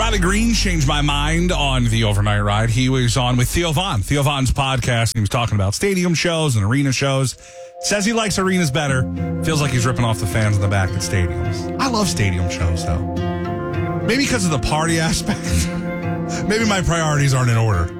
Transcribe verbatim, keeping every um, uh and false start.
Riley Green changed my mind on the overnight ride. He was on with Theo Vaughn. Theo Vaughn's podcast. He was talking about stadium shows and arena shows. Says he likes arenas better. Feels like he's ripping off the fans in the back at stadiums. I love stadium shows, though. Maybe because of the party aspect. Maybe my priorities aren't in order.